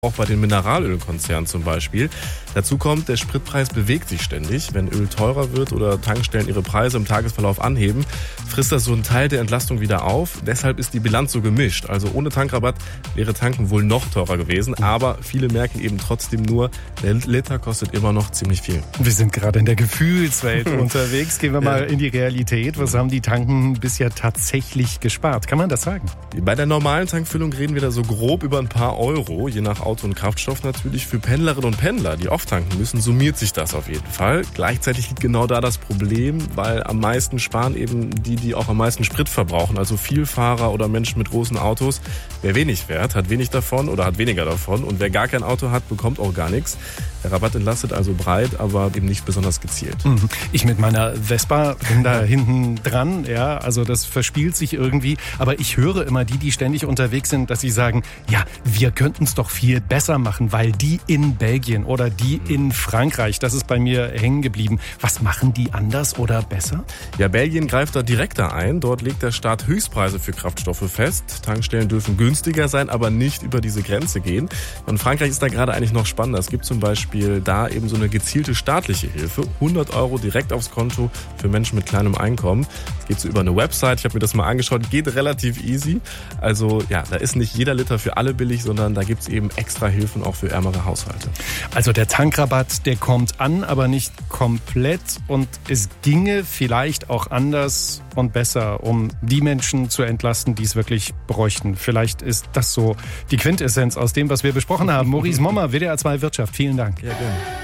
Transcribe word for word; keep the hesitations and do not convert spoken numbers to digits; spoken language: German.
Auch bei den Mineralölkonzernen zum Beispiel. Dazu kommt, der Spritpreis bewegt sich ständig. Wenn Öl teurer wird oder Tankstellen ihre Preise im Tagesverlauf anheben, frisst das so einen Teil der Entlastung wieder auf. Deshalb ist die Bilanz so gemischt. Also ohne Tankrabatt wäre Tanken wohl noch teurer gewesen. Aber viele merken eben trotzdem nur, der Liter kostet immer noch ziemlich viel. Wir sind gerade in der Gefühlswelt unterwegs. Gehen wir mal in die Realität. Was haben die Tanken bisher tatsächlich gespart? Kann man das sagen? Bei der normalen Tankfüllung reden wir da so grob über ein paar Euro, je nach Auto und Kraftstoff natürlich. Für Pendlerinnen und Pendler, die oft tanken müssen, summiert sich das auf jeden Fall. Gleichzeitig liegt genau da das Problem, weil am meisten sparen eben die, die auch am meisten Sprit verbrauchen. Also Vielfahrer oder Menschen mit großen Autos. Wer wenig fährt, hat wenig davon oder hat weniger davon. Und wer gar kein Auto hat, bekommt auch gar nichts. Der Rabatt entlastet also breit, aber eben nicht besonders gezielt. Ich mit meiner Vespa bin da hinten dran, ja, also das verspielt sich irgendwie. Aber ich höre immer die, die ständig unterwegs sind, dass sie sagen, ja, wir könnten es doch viel besser machen, weil die in Belgien oder die in Frankreich, das ist bei mir hängen geblieben. Was machen die anders oder besser? Ja, Belgien greift da direkter ein. Dort legt der Staat Höchstpreise für Kraftstoffe fest. Tankstellen dürfen günstiger sein, aber nicht über diese Grenze gehen. Und Frankreich ist da gerade eigentlich noch spannender. Es gibt zum Beispiel da eben so eine gezielte staatliche Hilfe. hundert Euro direkt aufs Konto für Menschen mit kleinem Einkommen. Das geht so über eine Website. Ich habe mir das mal angeschaut. Geht relativ easy. Also ja, da ist nicht jeder Liter für alle billig, sondern da gibt es eben extra Hilfen auch für ärmere Haushalte. Also der Tankrabatt, der kommt an, aber nicht komplett. Und es ginge vielleicht auch anders und besser, um die Menschen zu entlasten, die es wirklich bräuchten. Vielleicht ist das so die Quintessenz aus dem, was wir besprochen haben. Maurice Mommer, W D R zwei Wirtschaft. Vielen Dank. Ja, gerne.